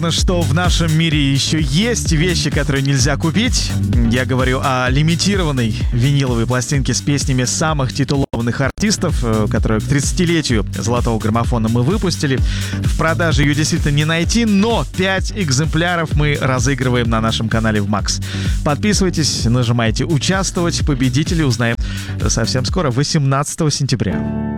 Что в нашем мире еще есть вещи, которые нельзя купить. Я говорю о лимитированной виниловой пластинке с песнями самых титулованных артистов, которую к 30-летию золотого граммофона мы выпустили. В продаже ее действительно не найти, но 5 экземпляров мы разыгрываем на нашем канале в Max. Подписывайтесь, нажимайте «Участвовать». Победителей узнаем совсем скоро, 18 сентября.